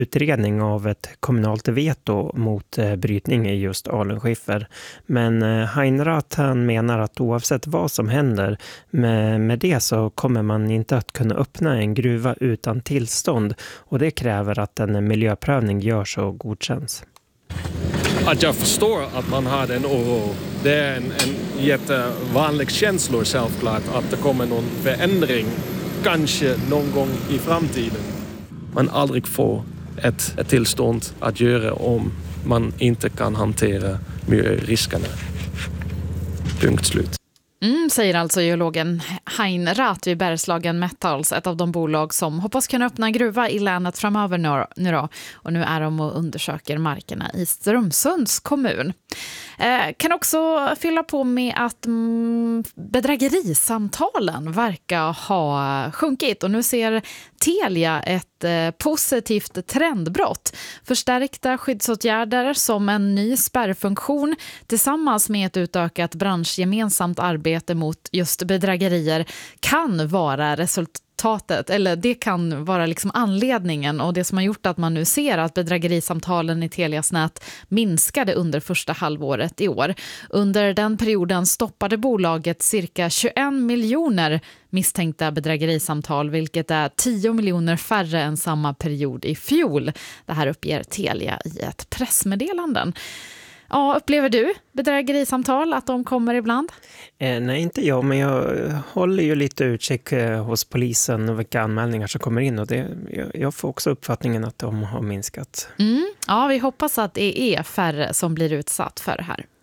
utredning av ett kommunalt veto mot brytning i just alunskiffer. Men Heinrath han menar att oavsett vad som händer med det så kommer man inte att kunna öppna en gruva utan tillstånd. Och det kräver att en miljöprövning görs och godkänns. Att jag förstår att man har den oro. Det är en jättevanlig känsla självklart att det kommer någon förändring kanske någon gång i framtiden. Man aldrig får ett tillstånd att göra om man inte kan hantera miljöriskerna. Punkt slut. Säger alltså geologen Heinrath vid Bergslagen Metals, ett av de bolag som hoppas kunna öppna en gruva i länet framöver nu då. Och nu är de och undersöker markerna i Strömsunds kommun. Kan också fylla på med att bedrägerisamtalen verkar ha sjunkit och nu ser Telia ett positivt trendbrott. Förstärkta skyddsåtgärder som en ny spärrfunktion tillsammans med ett utökat branschgemensamt arbete mot just bedrägerier kan vara resultatet, eller det kan vara liksom anledningen och det som har gjort att man nu ser att bedrägerisamtalen i Telias nät minskade under första halvåret i år. Under den perioden stoppade bolaget cirka 21 miljoner misstänkta bedrägerisamtal, vilket är 10 miljoner färre än samma period i fjol. Det här uppger Telia i ett pressmeddelande. Ja, upplever du bedrägerisamtal, att de kommer ibland? Nej, inte jag, men jag håller ju lite utkik hos polisen och vilka anmälningar som kommer in. Och jag får också uppfattningen att de har minskat. Ja, vi hoppas att det är färre som blir utsatt för det här.